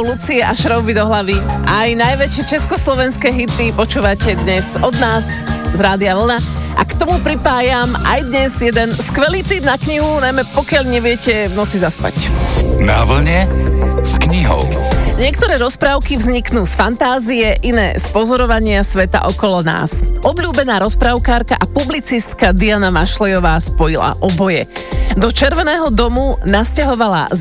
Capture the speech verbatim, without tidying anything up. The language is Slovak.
Anielov, Lucie a Šrouby do hlavy. Aj najväčšie československé hity počúvate dnes od nás z Rádia Vlna. A k tomu pripájam aj dnes jeden skvelý tip na knihu, najmä pokiaľ neviete v noci zaspať. Na vlne s knihou. Niektoré rozprávky vzniknú z fantázie, iné z pozorovania sveta okolo nás. Obľúbená rozprávkárka a publicistka Diana Mašlejová spojila oboje. Do Červeného domu nasťahovala